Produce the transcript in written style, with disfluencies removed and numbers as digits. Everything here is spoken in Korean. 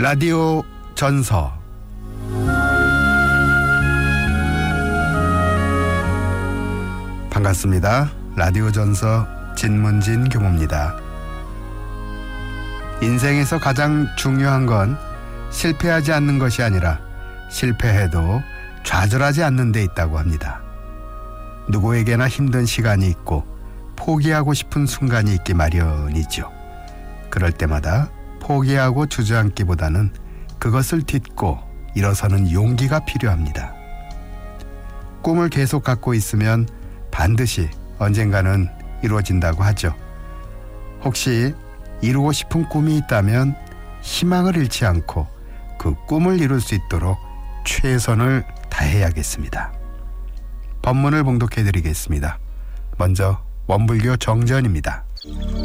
라디오 전서. 반갑습니다. 라디오 전서 진문진 교모입니다. 인생에서 가장 중요한 건 실패하지 않는 것이 아니라 실패해도 좌절하지 않는 데 있다고 합니다. 누구에게나 힘든 시간이 있고 포기하고 싶은 순간이 있기 마련이죠. 그럴 때마다 포기하고 주저앉기보다는 그것을 딛고 일어서는 용기가 필요합니다. 꿈을 계속 갖고 있으면 반드시 언젠가는 이루어진다고 하죠. 혹시 이루고 싶은 꿈이 있다면 희망을 잃지 않고 그 꿈을 이룰 수 있도록 최선을 다해야겠습니다. 법문을 봉독해 드리겠습니다. 먼저 원불교 정전입니다.